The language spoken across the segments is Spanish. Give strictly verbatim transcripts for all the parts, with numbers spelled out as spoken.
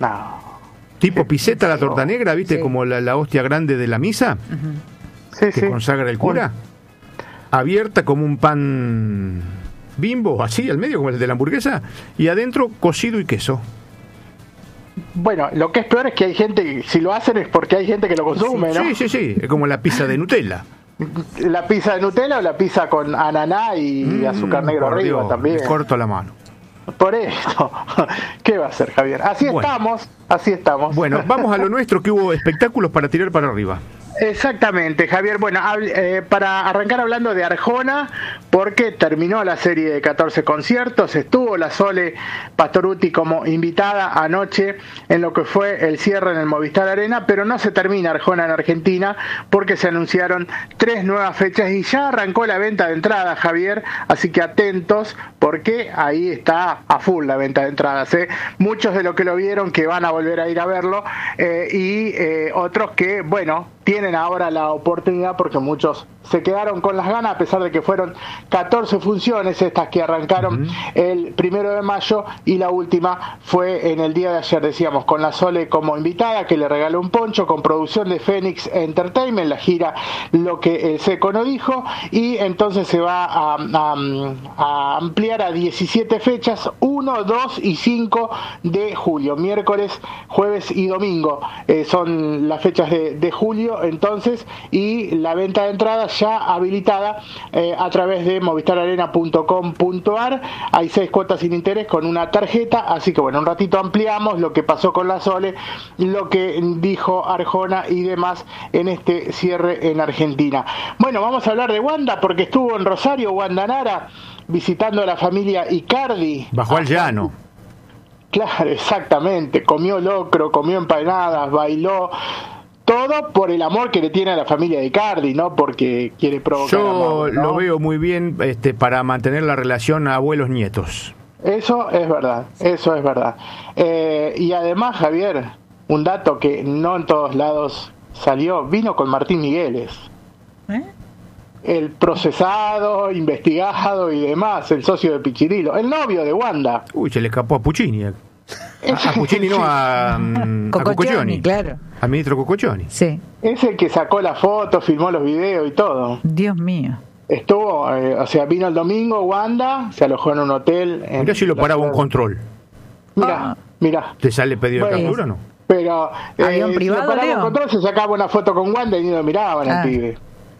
No. Tipo Sí, piseta la sí, torta negra, ¿viste? sí. Como la, la hostia grande de la misa, Ujú. Sí, que sí. consagra el cura. Abierta como un pan Bimbo, así al medio, como el de la hamburguesa, y adentro cocido y queso. Bueno, lo que es peor es que hay gente, que, si lo hacen es porque hay gente que lo consume, ¿no? Sí, sí, sí, es como la pizza de Nutella. La pizza de Nutella o la pizza con ananá y Mm, azúcar negro por arriba Dios, también. me corto la mano. Por esto. ¿Qué va a hacer, Javier? Así Bueno. estamos, así estamos. Bueno, vamos a lo nuestro, que hubo espectáculos para tirar para arriba. Exactamente, Javier. Bueno, hable- eh, para arrancar hablando de Arjona, porque terminó la serie de catorce conciertos, estuvo la Sole Pastorutti como invitada anoche en lo que fue el cierre en el Movistar Arena, pero no se termina Arjona en Argentina porque se anunciaron tres nuevas fechas y ya arrancó la venta de entradas, Javier, así que atentos porque ahí está a full la venta de entradas, ¿eh? Muchos de los que lo vieron que van a volver a ir a verlo eh, y eh, otros que, bueno, tienen ahora la oportunidad porque muchos se quedaron con las ganas a pesar de que fueron catorce funciones estas que arrancaron uh-huh. el primero de mayo y la última fue en el día de ayer, decíamos, con la Sole como invitada que le regaló un poncho con producción de Phoenix Entertainment, la gira Lo que el Seco no dijo, y entonces se va a, a, a ampliar a diecisiete fechas, uno, dos y cinco de julio, miércoles, jueves y domingo eh, son las fechas de, de julio entonces, y la venta de entradas ya habilitada eh, a través de movistar arena punto com punto ar. Hay seis cuotas sin interés con una tarjeta, así que bueno, un ratito ampliamos lo que pasó con la Sole, lo que dijo Arjona y demás en este cierre en Argentina. Bueno, vamos a hablar de Wanda porque estuvo en Rosario Wanda Nara visitando a la familia Icardi. Bajó al llano. Claro, exactamente, comió locro, comió empanadas, bailó, todo por el amor que le tiene a la familia de Icardi, no porque quiere provocar Yo amor, ¿no? lo veo muy bien este, para mantener la relación abuelos-nietos. Eso es verdad, eso es verdad. Eh, y además, Javier, un dato que no en todos lados salió, vino con Martín Migueles. ¿Eh? El procesado, investigado y demás, el socio de Pichirilo, el novio de Wanda. Uy, se le escapó a Puccini. A, a Puccini no, a, a Cococioni. Claro. Al ministro Cococioni. Sí. Es el que sacó la foto, filmó los videos y todo. Dios mío. Estuvo, eh, o sea, vino el domingo Wanda, se alojó en un hotel. En Mirá si lo paraba un control. Mira, Ah. mira. ¿Te sale pedido de Bueno, captura o no? Pero ¿Avión eh, privado, si lo paraba Leo? un control, se sacaba una foto con Wanda y ni lo miraban Ah. al pibe.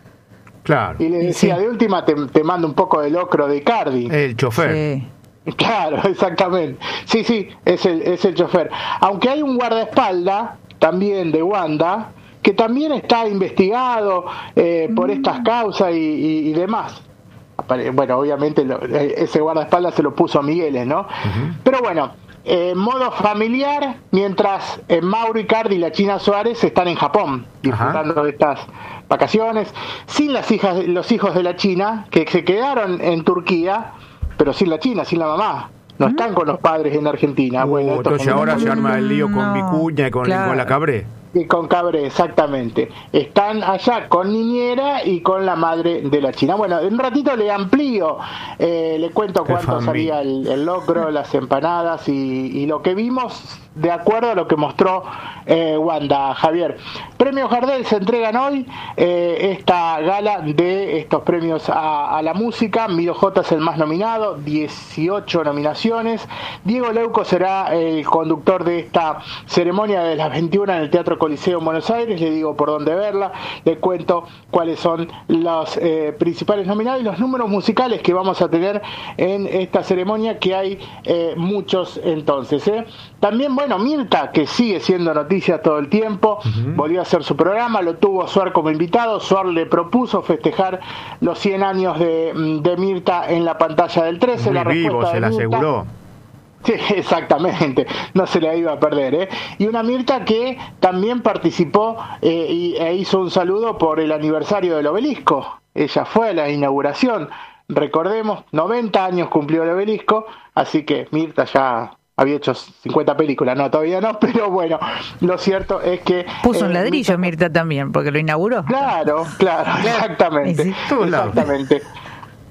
Claro. Y le decía, Sí. de última te, te mando un poco de locro de Icardi. El chofer. Sí. Claro, exactamente. Sí, sí, es el, es el chofer. Aunque hay un guardaespaldas también de Wanda, que también está investigado eh, por estas causas y, y, y demás. Apare- Bueno, obviamente lo- eh, ese guardaespaldas se lo puso a Migueles, ¿no? Uh-huh. Pero bueno, en modo familiar, mientras eh, Mauro Icardi y la China Suárez están en Japón, disfrutando Ajá. de estas vacaciones, sin las hijas, los hijos de la China, que se quedaron en Turquía, pero sin la China, sin la mamá. No están con los padres en Argentina. Uh, Bueno, esto entonces es ahora como- se arma el lío con No, Vicuña y con, claro. con la Cabré. Y con Cabré, exactamente. Están allá con Niñera y con la madre de la China. Bueno, en un ratito le amplío, eh, le cuento Qué cuánto familia. salía el, el locro, las empanadas y, y lo que vimos de acuerdo a lo que mostró eh, Wanda, Javier. Premios Gardel se entregan hoy, eh, esta gala de estos premios a, a la música. Miro J es el más nominado, dieciocho nominaciones. Diego Leuco será el conductor de esta ceremonia de las veintiuna en el Teatro Coliseo en Buenos Aires. Le digo por dónde verla, le cuento cuáles son los eh, principales nominados y los números musicales que vamos a tener en esta ceremonia, que hay eh, muchos entonces. ¿eh? También, bueno, Mirta, que sigue siendo noticia todo el tiempo, uh-huh. volvió a hacer su programa, lo tuvo Suar como invitado. Suar le propuso festejar los cien años de, de Mirta en la pantalla del trece. Muy la vivo, respuesta se de la Mirta, aseguró. Sí, exactamente, no se la iba a perder, ¿eh? Y una Mirta que también participó eh, y, e hizo un saludo por el aniversario del obelisco. Ella fue a la inauguración, recordemos, noventa años cumplió el obelisco, así que Mirta ya había hecho cincuenta películas, no, todavía no, pero bueno, lo cierto es que... Puso un eh, ladrillo Mirta también, porque lo inauguró. Claro, claro, exactamente, Sí, sí. Todos lados. exactamente.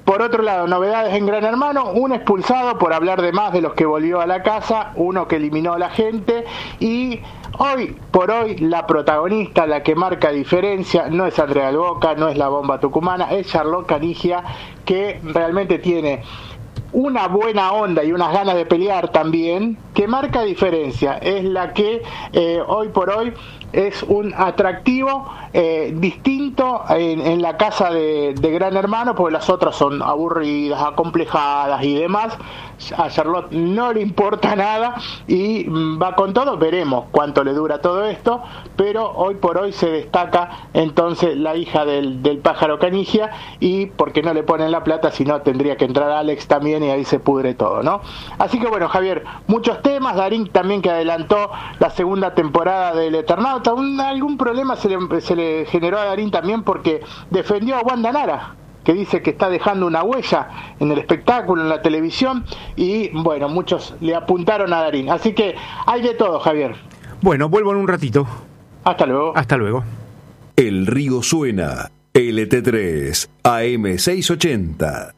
por otro lado, novedades en Gran Hermano, un expulsado por hablar de más de los que volvió a la casa, uno que eliminó a la gente, y hoy por hoy la protagonista, la que marca diferencia, no es Andrea del Boca, no es la bomba tucumana, es Charlotte Canigia, que realmente tiene una buena onda y unas ganas de pelear también, que marca diferencia, es la que eh, hoy por hoy es un atractivo eh, distinto en, en la casa de, de Gran Hermano, porque las otras son aburridas, acomplejadas y demás. A Charlotte no le importa nada y va con todo. Veremos cuánto le dura todo esto, pero hoy por hoy se destaca entonces la hija del, del pájaro Canigia, y porque no le ponen la plata, si no tendría que entrar Alex también y ahí se pudre todo, ¿no? Así que bueno, Javier, muchos temas. Darín también, que adelantó la segunda temporada del Eternauta. Un, algún problema se le, se le generó a Darín también porque defendió a Wanda Nara, que dice que está dejando una huella en el espectáculo, en la televisión, y bueno, muchos le apuntaron a Darín. Así que hay de todo, Javier. Bueno, vuelvo en un ratito. Hasta luego. Hasta luego. El río suena. L T tres, A M seiscientos ochenta.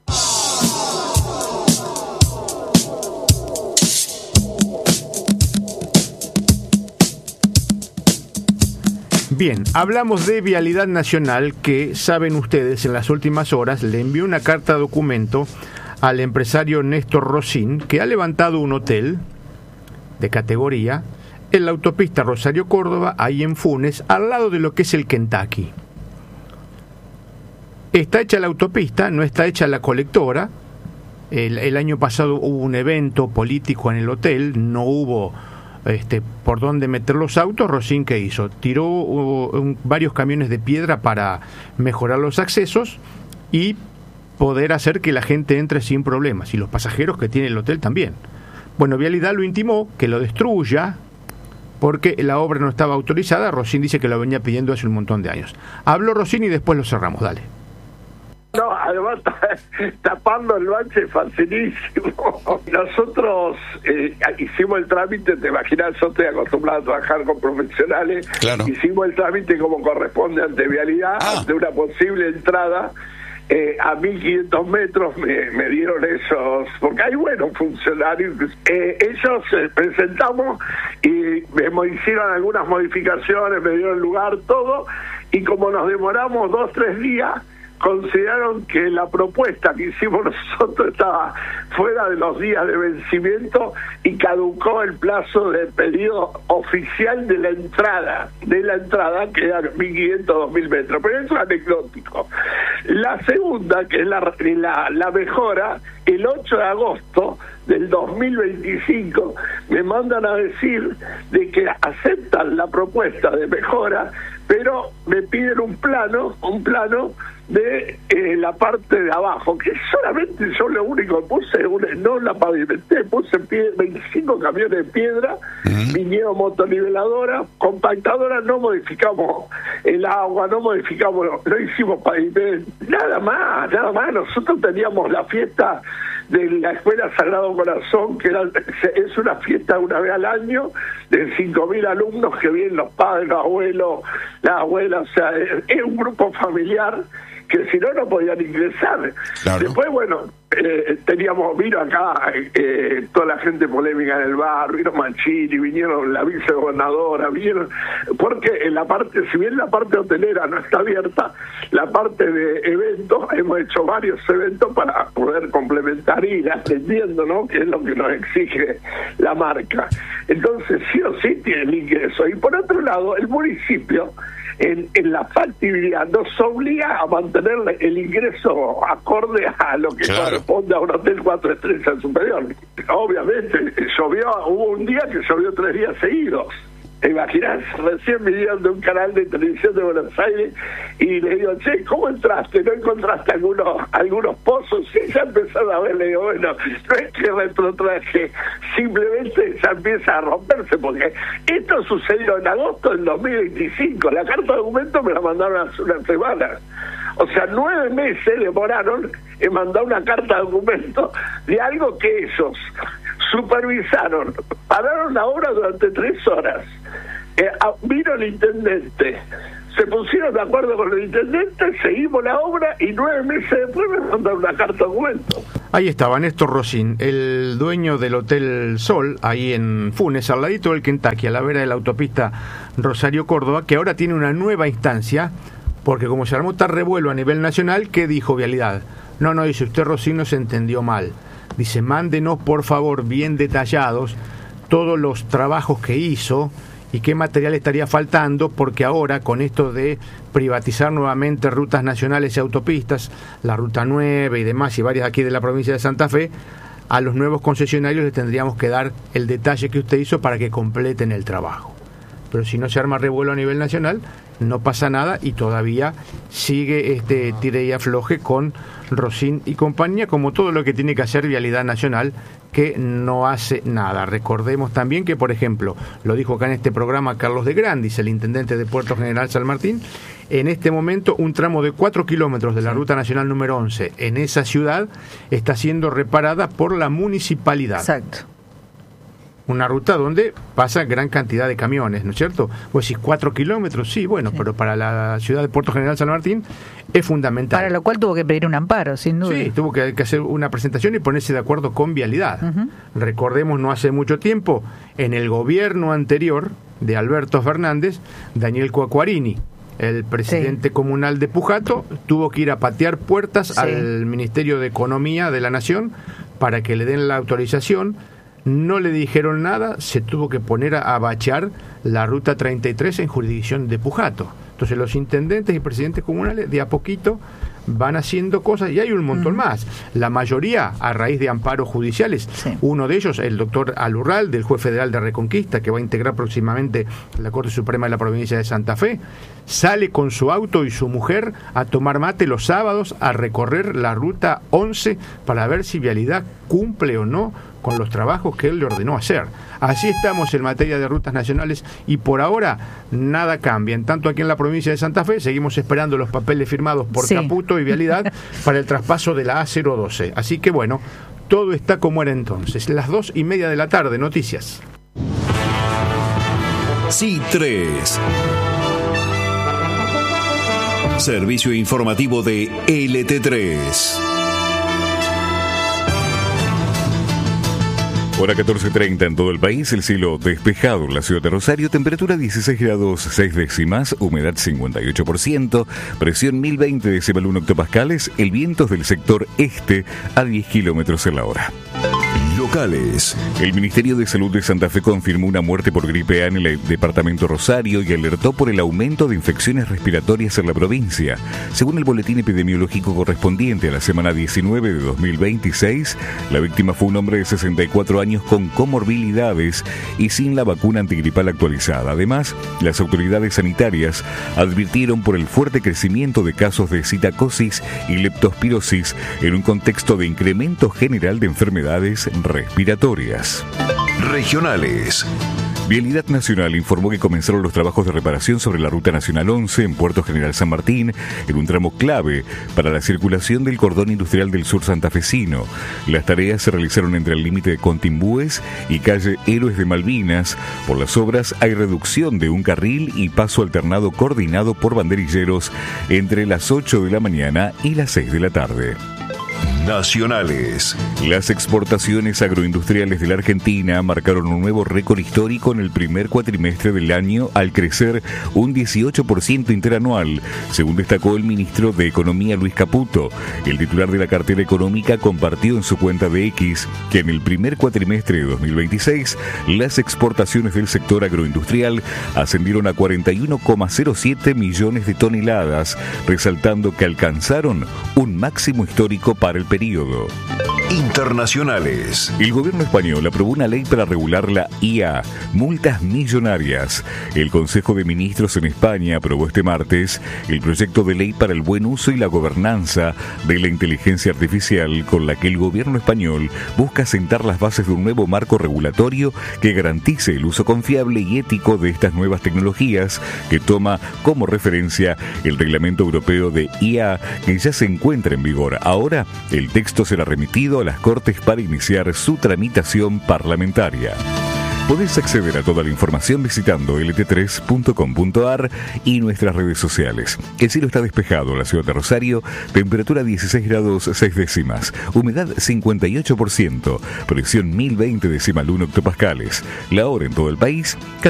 Bien, hablamos de Vialidad Nacional, que, saben ustedes, en las últimas horas le envió una carta documento al empresario Néstor Rosín, que ha levantado un hotel de categoría en la autopista Rosario-Córdoba, ahí en Funes, al lado de lo que es el Kentucky. Está hecha la autopista, no está hecha la colectora. El, el año pasado hubo un evento político en el hotel, no hubo Este, por dónde meter los autos. Rosín, ¿qué hizo? Tiró uh, un, varios camiones de piedra para mejorar los accesos y poder hacer que la gente entre sin problemas, y los pasajeros que tiene el hotel también. Bueno, Vialidad lo intimó que lo destruya porque la obra no estaba autorizada. Rosín dice que lo venía pidiendo hace un montón de años. Habló Rosín y después lo cerramos. Dale. No, además tapando el bache es facilísimo. Nosotros eh, hicimos el trámite, te imaginas, yo estoy acostumbrado a trabajar con profesionales. Claro. Hicimos el trámite como corresponde ante Vialidad, ah. ante una posible entrada. Eh, a mil quinientos metros me, me dieron esos, porque hay buenos funcionarios. Eh, ellos eh, presentamos y me hicieron algunas modificaciones, me dieron lugar, todo, y como nos demoramos dos, tres días, consideraron que la propuesta que hicimos nosotros estaba fuera de los días de vencimiento y caducó el plazo del pedido oficial de la entrada, de la entrada que era mil quinientos, dos mil metros, pero eso es anecdótico. La segunda, que es la, la, la mejora, el ocho de agosto del dos mil veinticinco me mandan a decir de que aceptan la propuesta de mejora, pero me piden un plano, un plano de eh, la parte de abajo, que solamente yo lo único que puse, una, no la pavimenté, puse pie, veinticinco camiones de piedra, uh-huh. vinieron motoniveladora, compactadora, no modificamos el agua, no modificamos, no hicimos pavimento, nada más, nada más. Nosotros teníamos la fiesta de la Escuela Sagrado Corazón, que era, es una fiesta una vez al año, de cinco mil alumnos que vienen los padres, los abuelos, las abuelas, o sea, es, es un grupo familiar que si no, no podían ingresar. Claro. Después, bueno, eh, teníamos, vino acá eh, toda la gente polémica en el bar, vino Mancini, vinieron la vicegobernadora, vinieron, porque en la parte, si bien la parte hotelera no está abierta, la parte de eventos, hemos hecho varios eventos para poder complementar y ir atendiendo, ¿no? Que es lo que nos exige la marca. Entonces, sí o sí tiene el ingreso. Y por otro lado, el municipio, En, en la factibilidad nos obliga a mantener el ingreso acorde a lo que claro. corresponde a un hotel cuatro estrellas superior. Obviamente, llovió, hubo un día que llovió tres días seguidos. ¿Te imaginas? Recién vinieron de un canal de televisión de Buenos Aires y le digo, che, ¿cómo entraste? ¿No encontraste algunos algunos pozos? Sí, ya empezaron a ver, le digo, bueno, no es que retrotraje, simplemente ya empieza a romperse, porque esto sucedió en agosto del dos mil veinticinco, la carta de documento me la mandaron hace una semana. O sea, nueve meses demoraron en mandar una carta de documento de algo que ellos supervisaron, pararon la obra durante tres horas. Eh, vino el intendente, se pusieron de acuerdo con el intendente, seguimos la obra y nueve meses después me mandaron una carta documento. Ahí estaba Néstor Rosín, el dueño del Hotel Sol, ahí en Funes, al ladito del Kentucky, a la vera de la autopista Rosario-Córdoba, que ahora tiene una nueva instancia, porque como se armó tal revuelo a nivel nacional, ¿qué dijo Vialidad? No, no, dice, usted Rosín no se entendió mal. Dice, mándenos por favor bien detallados todos los trabajos que hizo y qué material estaría faltando, porque ahora con esto de privatizar nuevamente rutas nacionales y autopistas, la Ruta nueve y demás, y varias aquí de la provincia de Santa Fe, a los nuevos concesionarios les tendríamos que dar el detalle que usted hizo para que completen el trabajo. Pero si no se arma revuelo a nivel nacional, no pasa nada y todavía sigue este tire y afloje con Rosín y compañía, como todo lo que tiene que hacer Vialidad Nacional, que no hace nada. Recordemos también que, por ejemplo, lo dijo acá en este programa Carlos de Grandis, el intendente de Puerto General San Martín, en este momento un tramo de cuatro kilómetros de la Ruta Nacional número once en esa ciudad está siendo reparada por la municipalidad. Exacto. Una ruta donde pasa gran cantidad de camiones, ¿no es cierto? Vos decís cuatro kilómetros, sí, bueno, sí. Pero para la ciudad de Puerto General San Martín es fundamental. Para lo cual tuvo que pedir un amparo, sin duda. Sí, tuvo que, que hacer una presentación y ponerse de acuerdo con Vialidad. Uh-huh. Recordemos, no hace mucho tiempo, en el gobierno anterior de Alberto Fernández, Daniel Cuacuarini, el presidente sí. comunal de Pujato, tuvo que ir a patear puertas sí. al Ministerio de Economía de la Nación para que le den la autorización. No le dijeron nada, se tuvo que poner a, a bachear la Ruta treinta y tres en jurisdicción de Pujato. Entonces los intendentes y presidentes comunales de a poquito van haciendo cosas y hay un montón uh-huh. más. La mayoría a raíz de amparos judiciales. Sí. Uno de ellos, el doctor Alurral, del juez federal de Reconquista, que va a integrar próximamente la Corte Suprema de la provincia de Santa Fe, sale con su auto y su mujer a tomar mate los sábados, a recorrer la Ruta once para ver si Vialidad cumple o no con los trabajos que él le ordenó hacer. Así estamos en materia de rutas nacionales y por ahora nada cambia. En tanto aquí en la provincia de Santa Fe seguimos esperando los papeles firmados por sí. Caputo y Vialidad para el traspaso de la A cero doce. Así que bueno, todo está como era entonces. Las dos y media de la tarde, noticias. C tres. Servicio informativo de L T tres. Hora catorce treinta en todo el país, el cielo despejado en la ciudad de Rosario, temperatura dieciséis grados seis décimas, humedad cincuenta y ocho por ciento, presión mil veinte decimal uno hectopascales, el viento es del sector este a diez kilómetros en la hora. Locales. El Ministerio de Salud de Santa Fe confirmó una muerte por gripe A en el departamento Rosario y alertó por el aumento de infecciones respiratorias en la provincia. Según el boletín epidemiológico correspondiente a la semana diecinueve de dos mil veintiséis, la víctima fue un hombre de sesenta y cuatro años con comorbilidades y sin la vacuna antigripal actualizada. Además, las autoridades sanitarias advirtieron por el fuerte crecimiento de casos de citacosis y leptospirosis en un contexto de incremento general de enfermedades respiratorias. Regionales. Vialidad Nacional informó que comenzaron los trabajos de reparación sobre la Ruta Nacional once en Puerto General San Martín, en un tramo clave para la circulación del cordón industrial del sur santafesino. Las tareas se realizaron entre el límite de Contimbúes y calle Héroes de Malvinas. Por las obras hay reducción de un carril y paso alternado coordinado por banderilleros entre las ocho de la mañana y las seis de la tarde. Nacionales. Las exportaciones agroindustriales de la Argentina marcaron un nuevo récord histórico en el primer cuatrimestre del año al crecer un dieciocho por ciento interanual, según destacó el ministro de Economía Luis Caputo. El titular de la cartera económica compartió en su cuenta de X que en el primer cuatrimestre de dos mil veintiséis las exportaciones del sector agroindustrial ascendieron a cuarenta y uno coma cero siete millones de toneladas, resaltando que alcanzaron un máximo histórico para el periodo. Internacionales. El gobierno español aprobó una ley para regular la I A, multas millonarias. El Consejo de Ministros en España aprobó este martes el proyecto de ley para el buen uso y la gobernanza de la inteligencia artificial, con la que el gobierno español busca sentar las bases de un nuevo marco regulatorio que garantice el uso confiable y ético de estas nuevas tecnologías, que toma como referencia el Reglamento Europeo de I A, que ya se encuentra en vigor. Ahora, el texto será remitido a las Cortes para iniciar su tramitación parlamentaria. Podés acceder a toda la información visitando L T tres punto com punto a r y nuestras redes sociales. El cielo está despejado en la ciudad de Rosario, temperatura dieciséis grados seis décimas, humedad cincuenta y ocho por ciento, presión mil veinte decimal uno hectopascales. La hora en todo el país,